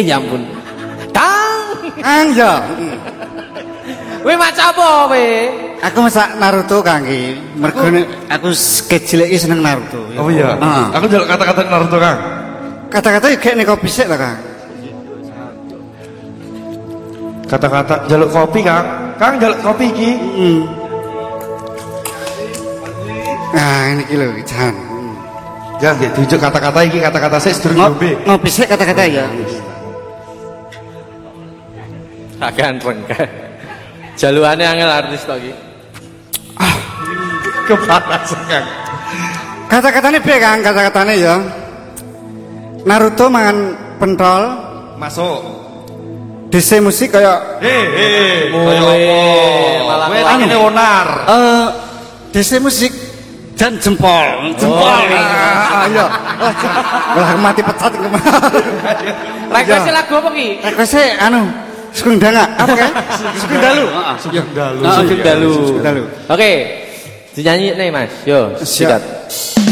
ya ampun. Kang ya. Kowe maca apa kowe? Aku masak Naruto Kang iki. Mergo aku kecil iki seneng Naruto. Oh iya. Aku njaluk kata-kata Naruto Kang. Kata-kata gek nek kopi sik lah Kang. Kata-kata njaluk kopi Kang. Kang njaluk kopi iki. Nah, ini iki lho Jan. Ya, nggih diujuk kata-kata iki kata-kata sik sedurung ngombe. Ngopi sik kata-kata ya. Akan pengke. Jaluane angel artis to iki. Kepanas Kang. Kata-katane piye Kang? Kata-katane ya. Naruto mangan pentol, Masuk. DC musik kaya Kaya apa? Malah Kowe rangine onar. DC musik dan jempol. Ayo. Lah mati pecat Request lagu apa ki? Request anu Sugeng Danga apa kan? Sugeng Dalu. Sugeng Dalu. Sugeng Dalu. Sugeng Dalu. Oke. Dinyanyi nih Mas. Yo, sikat.